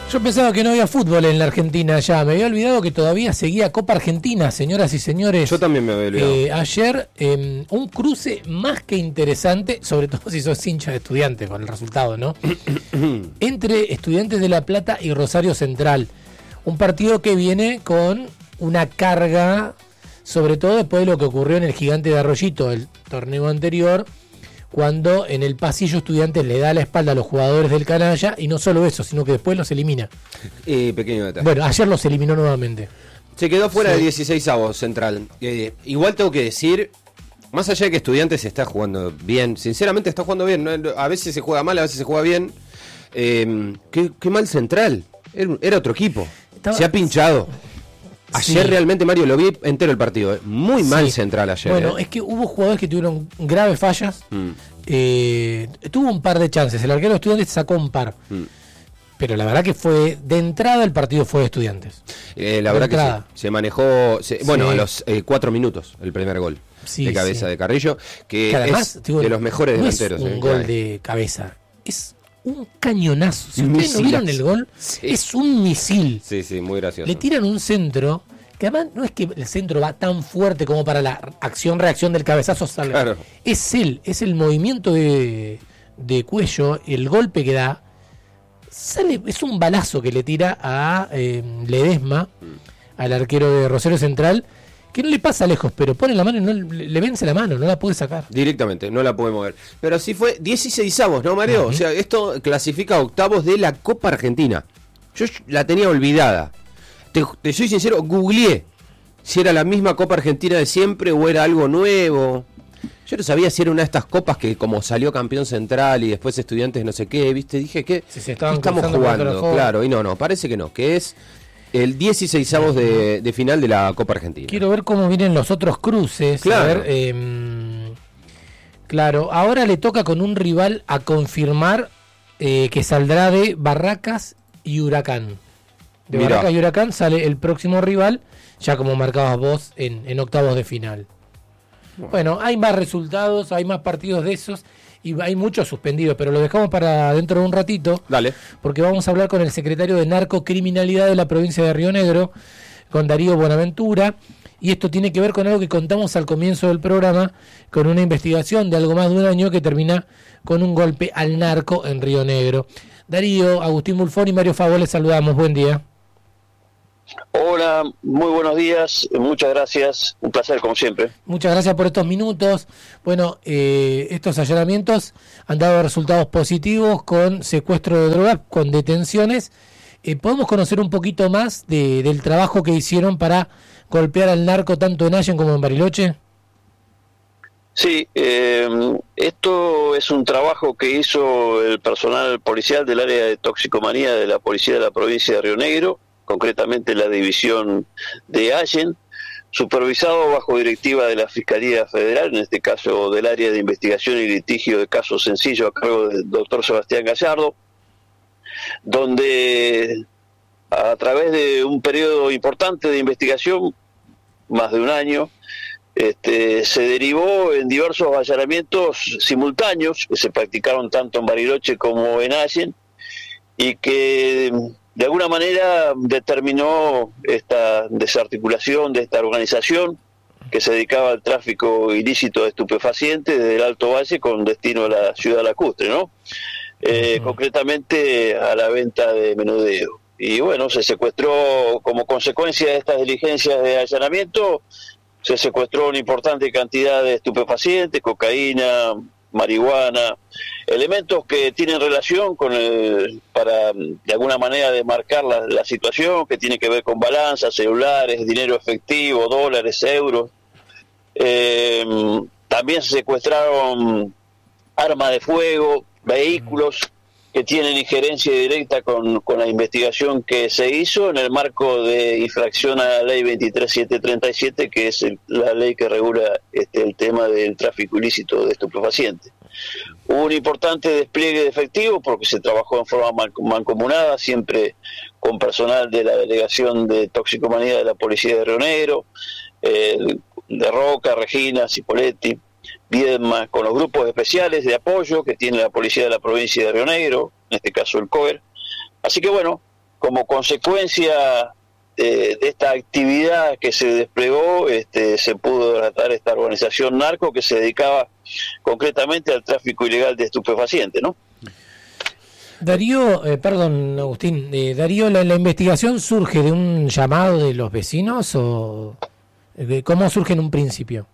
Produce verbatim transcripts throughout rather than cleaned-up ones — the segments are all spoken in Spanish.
Yo pensaba que no había fútbol en la Argentina ya. Me había olvidado que todavía seguía Copa Argentina, señoras y señores. Yo también me había olvidado. Eh, ayer, eh, un cruce más que interesante, sobre todo si sos hincha de Estudiantes, con el resultado, ¿no? Entre Estudiantes de La Plata y Rosario Central. Un partido que viene con una carga, sobre todo después de lo que ocurrió en el Gigante de Arroyito, el torneo anterior, cuando en el pasillo Estudiantes le da la espalda a los jugadores del canalla, y no solo eso, sino que después los elimina. Eh, pequeño detalle. Bueno, ayer los eliminó nuevamente. Se quedó fuera Sí. de dieciséis avos Central. Eh, igual tengo que decir, más allá de que Estudiantes está jugando bien, sinceramente está jugando bien, ¿no? A veces se juega mal, a veces se juega bien. Eh, qué, qué mal Central. Era, era otro equipo. Estaba... Se ha pinchado. Ayer Sí. realmente, Mario, lo vi entero el partido. eh. Muy Sí. mal Central ayer. Bueno, eh. es que hubo jugadores que tuvieron graves fallas. Mm. Eh, tuvo un par de chances. El arquero de Estudiantes sacó un par. Mm. Pero la verdad que fue, de entrada el partido fue de Estudiantes. Eh, la De verdad entrada. que sí. Se manejó, se- bueno, Sí. a los eh, cuatro minutos el primer gol Sí, de cabeza sí. de Carrillo, que, Que además, es digo, de los mejores no delanteros. es un eh, que gol hay. de cabeza. Es un cañonazo. Si Un ustedes no vieron misilazo. el gol, Sí. es un misil. Sí, sí, muy gracioso. Le tiran un centro, que además no es que el centro va tan fuerte como para la acción-reacción del cabezazo salga. Claro. Es él, es el movimiento de, de cuello, el golpe que da. Sale, es un balazo que le tira a eh, Ledesma, al arquero de Rosario Central, que no le pasa lejos, pero pone la mano y no le, le vence la mano, no la puede sacar. Directamente, no la puede mover. Pero así fue dieciseisavos, ¿no, Mario? Uh-huh. O sea, esto clasifica a octavos de la Copa Argentina. Yo la tenía olvidada. Te, te soy sincero, googleé si era la misma Copa Argentina de siempre o era algo nuevo. Yo no sabía si era una de estas copas que como salió campeón Central y después Estudiantes no sé qué, ¿viste? Dije, ¿qué, Si se estaban ¿qué estamos cruzando por otro jugando? juego. Claro, y no, no, parece que no, que es el dieciseisavos de, de final de la Copa Argentina. Quiero ver cómo vienen los otros cruces. Claro. A ver, eh, claro, ahora le toca con un rival a confirmar eh, que saldrá de Barracas y Huracán. De Mirá. Barracas y Huracán sale el próximo rival, ya como marcabas vos, en, en octavos de final. Bueno, hay más resultados, hay más partidos de esos y hay muchos suspendidos, pero lo dejamos para dentro de un ratito. Dale. Porque vamos a hablar con el secretario de Narcocriminalidad de la provincia de Río Negro, con Darío Buenaventura, y esto tiene que ver con algo que contamos al comienzo del programa, con una investigación de algo más de un año que termina con un golpe al narco en Río Negro. Darío, Agustín Bulfón y Mario Favó, les saludamos, buen día. Hola, muy buenos días, muchas gracias, un placer como siempre. Muchas gracias por estos minutos. Bueno, eh, estos allanamientos han dado resultados positivos con secuestro de drogas, con detenciones. Eh, ¿Podemos conocer un poquito más de, del trabajo que hicieron para golpear al narco tanto en Allen como en Bariloche? Sí, eh, esto es un trabajo que hizo el personal policial del área de toxicomanía de la policía de la provincia de Río Negro, concretamente la división de Allen, supervisado bajo directiva de la Fiscalía Federal, en este caso del área de investigación y litigio de casos sencillos a cargo del doctor Sebastián Gallardo, donde a través de un periodo importante de investigación, más de un año, este, se derivó en diversos allanamientos simultáneos que se practicaron tanto en Bariloche como en Allen y que de alguna manera determinó esta desarticulación de esta organización que se dedicaba al tráfico ilícito de estupefacientes desde el Alto Valle con destino a la ciudad lacustre, ¿no? Eh, uh-huh. Concretamente a la venta de menudeo. Y bueno, se secuestró como consecuencia de estas diligencias de allanamiento, se secuestró una importante cantidad de estupefacientes, cocaína, marihuana, elementos que tienen relación con el, para de alguna manera demarcar la, la situación, que tiene que ver con balanzas, celulares, dinero efectivo, dólares, euros. Eh, también se secuestraron armas de fuego, vehículos que tienen injerencia directa con, con la investigación que se hizo en el marco de infracción a la ley veintitrés mil setecientos treinta y siete, que es el, la ley que regula este, el tema del tráfico ilícito de estupefacientes. Hubo un importante despliegue de efectivos porque se trabajó en forma man, mancomunada, siempre con personal de la Delegación de Toxicomanía de la Policía de Río Negro, eh, de Roca, Regina, Cipoletti, Viedma, con los grupos especiales de apoyo que tiene la Policía de la Provincia de Río Negro, en este caso el C O E R. Así que bueno, como consecuencia de, de esta actividad que se desplegó, este, se pudo tratar esta organización narco que se dedicaba concretamente al tráfico ilegal de estupefacientes, ¿no? Darío, eh, perdón, Agustín, eh, Darío, ¿la, ¿la investigación surge de un llamado de los vecinos o de cómo surge en un principio?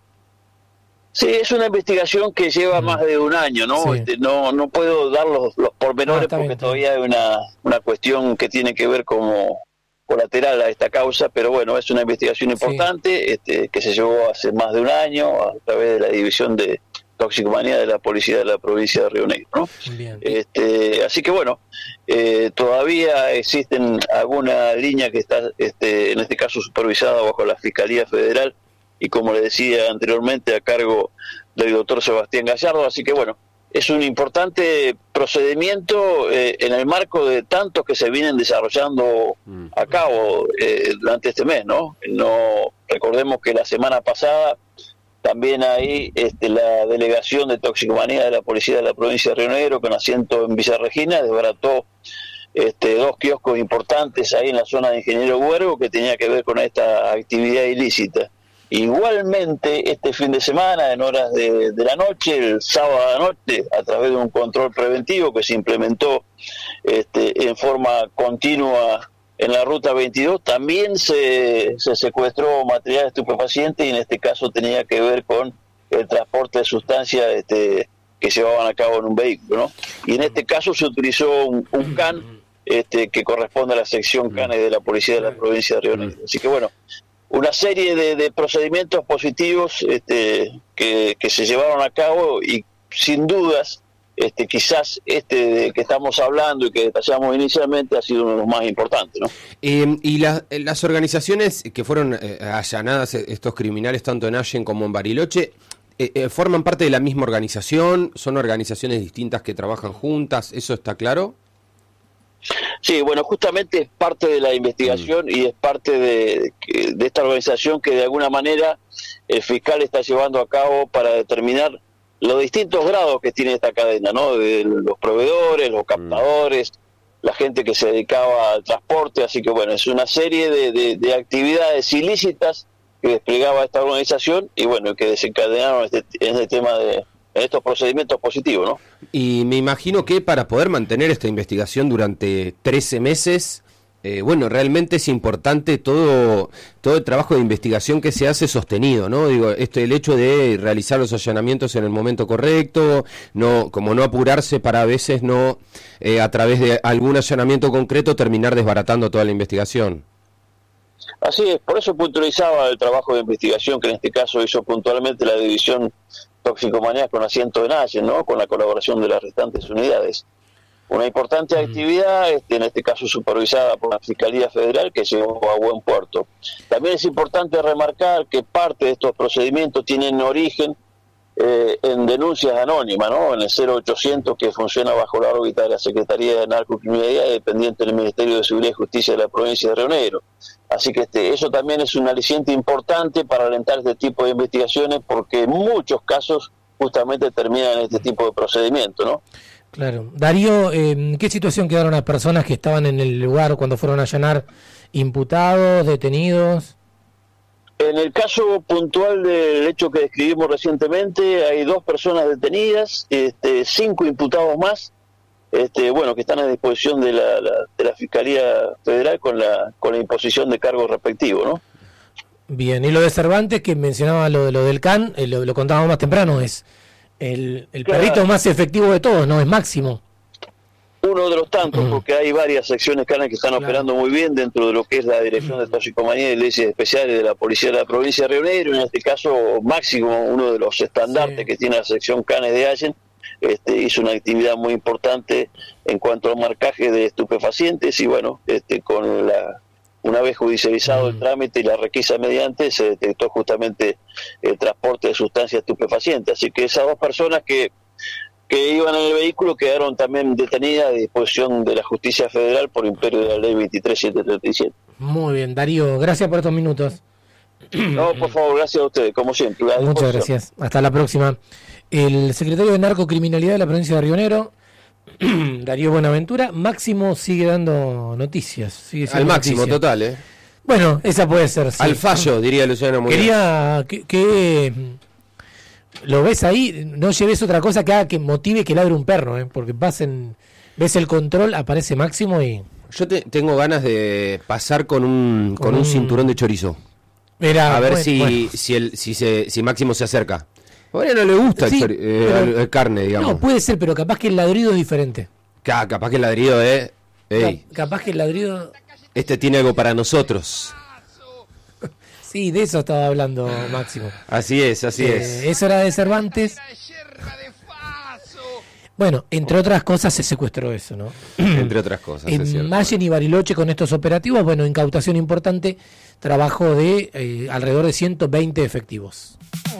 Sí, es una investigación que lleva mm. más de un año, ¿no? Sí. Este, no no puedo dar los, los pormenores ah, porque bien, todavía hay una, una cuestión que tiene que ver como colateral a esta causa, pero bueno, es una investigación importante, sí. este, que se llevó hace más de un año a través de la división de toxicomanía de la policía de la provincia de Río Negro, ¿no? Bien. Este, así que bueno, eh, todavía existen alguna línea que está, este, en este caso supervisada bajo la Fiscalía Federal y como le decía anteriormente a cargo del doctor Sebastián Gallardo, así que bueno, es un importante procedimiento eh, en el marco de tantos que se vienen desarrollando a cabo eh, durante este mes, ¿no? No recordemos que la semana pasada también hay este, la delegación de toxicomanía de la policía de la provincia de Río Negro, con asiento en Villa Regina, desbarató este, dos kioscos importantes ahí en la zona de Ingeniero Huergo que tenía que ver con esta actividad ilícita. Igualmente, este fin de semana, en horas de, de la noche, el sábado a la noche, a través de un control preventivo que se implementó este, en forma continua en la ruta veintidós, también se, se secuestró material estupefaciente y en este caso tenía que ver con el transporte de sustancias este, que se llevaban a cabo en un vehículo, ¿no? Y en este caso se utilizó un, un can este, que corresponde a la sección canes de la policía de la provincia de Río Negro. Así que bueno, una serie de, de procedimientos positivos este, que, que se llevaron a cabo y sin dudas Este, quizás este de que estamos hablando y que detallamos inicialmente ha sido uno de los más importantes, ¿no? Eh, y la, las organizaciones que fueron eh, allanadas, estos criminales, tanto en Allen como en Bariloche, eh, eh, ¿forman parte de la misma organización? ¿Son organizaciones distintas que trabajan juntas? ¿Eso está claro? Sí, bueno, justamente es parte de la investigación mm. y es parte de, de esta organización que de alguna manera el fiscal está llevando a cabo para determinar los distintos grados que tiene esta cadena, ¿no? De los proveedores, los captadores, mm. la gente que se dedicaba al transporte, así que bueno, es una serie de, de, de actividades ilícitas que desplegaba esta organización y bueno, que desencadenaron este, este tema de estos procedimientos positivos, ¿no? Y me imagino que para poder mantener esta investigación durante trece meses, Eh, bueno, realmente es importante todo todo el trabajo de investigación que se hace sostenido, ¿no? Digo, este el hecho de realizar los allanamientos en el momento correcto, no como no apurarse para a veces no eh, a través de algún allanamiento concreto terminar desbaratando toda la investigación. Así es, por eso puntualizaba el trabajo de investigación que en este caso hizo puntualmente la división toxicomanía con asiento en Allen, ¿no? Con la colaboración de las restantes unidades. Una importante actividad, este, en este caso supervisada por la Fiscalía Federal, que llegó a buen puerto. También es importante remarcar que parte de estos procedimientos tienen origen eh, en denuncias anónimas, ¿no? En el cero ochocientos que funciona bajo la órbita de la Secretaría de Narcocriminalidad dependiente del Ministerio de Seguridad y Justicia de la provincia de Río Negro. Así que este, eso también es un aliciente importante para alentar este tipo de investigaciones porque en muchos casos justamente terminan en este tipo de procedimientos, ¿no? Claro. Darío, eh, ¿en qué situación quedaron las personas que estaban en el lugar cuando fueron a allanar? ¿Imputados, detenidos? En el caso puntual del hecho que describimos recientemente, hay dos personas detenidas, este, cinco imputados más, este, bueno, que están a disposición de la, la, de la Fiscalía Federal con la, con la imposición de cargos respectivos, ¿no? Bien, y lo de Cervantes, que mencionaba lo, de lo del can, eh, lo, lo contábamos más temprano, es... El, el claro. perrito más efectivo de todos, ¿no? Es Máximo. Uno de los tantos, porque hay varias secciones canas que están claro. operando muy bien dentro de lo que es la Dirección de Toxicomanía y Leyes Especiales de la Policía de la Provincia de Río Negro. En este caso, Máximo, uno de los estandartes sí. que tiene la sección Canes de Allen, este, hizo una actividad muy importante en cuanto al marcaje de estupefacientes y bueno, este, con la... Una vez judicializado el trámite y la requisa mediante, se detectó justamente el transporte de sustancias estupefacientes. Así que esas dos personas que, que iban en el vehículo quedaron también detenidas a disposición de la Justicia Federal por imperio de la Ley veintitrés mil setecientos treinta y siete. Muy bien, Darío, gracias por estos minutos. No, por favor, gracias a ustedes, como siempre. Muchas gracias. Hasta la próxima. El secretario de Narcocriminalidad de la provincia de Río Negro, Darío Buenaventura. Máximo sigue dando noticias. Sigue Al máximo, noticia. total, ¿eh? Bueno, esa puede ser. Sí. Al fallo, diría Luciano Muñoz. Quería que, que lo ves ahí, no lleves otra cosa que haga que motive que ladre un perro, ¿eh? Porque pasen, ves el control, aparece Máximo y... Yo te, tengo ganas de pasar con un, con Con un un- cinturón de chorizo. Era, A ver bueno, si, bueno. si, el, si, se, si Máximo se acerca. Bueno, no le gusta Sí, el, chori- eh, pero- el- el carne, digamos. No, puede ser, pero capaz que el ladrido es diferente. Ca- capaz que el ladrido, ¿eh? Ey, Cap- capaz que el ladrido... este tiene algo para nosotros. Sí, de eso estaba hablando Máximo. Así es, así Eh, es. Eso era de Cervantes. Bueno, entre otras cosas se secuestró eso, ¿no? Entre otras cosas, es En cierto. Mayen y Bariloche con estos operativos, bueno, incautación importante, trabajo de eh, alrededor de ciento veinte efectivos.